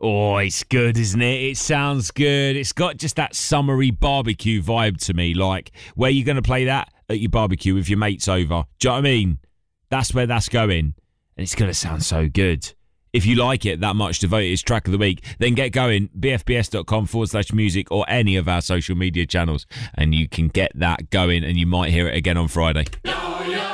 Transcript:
Oh, it's good, isn't it? It sounds good. It's got just that summery barbecue vibe to me. Like, where you going to play that? At your barbecue with your mates over. Do you know what I mean? That's where that's going. And it's going to sound so good. If you like it that much to vote its track of the week, then get going. bfbs.com/music or any of our social media channels. And you can get that going and you might hear it again on Friday.